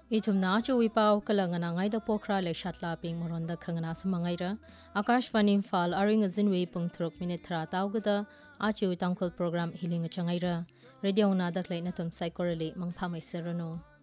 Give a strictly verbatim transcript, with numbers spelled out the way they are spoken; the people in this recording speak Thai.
อีจุมนาจูวิปาวกลังนาไงดปอคราเลชัตลาปิงมรอนดขังนาสมังไงระอากาศฟันิมฟาลอาริงจินเวปุงทรกมินิทราตาวกดาอาจูวิตังคลโปรแกรมฮิลิงจังไงระเรดิโอนาดักเลนตุมไซโคเรลีมังพาไมเซรโน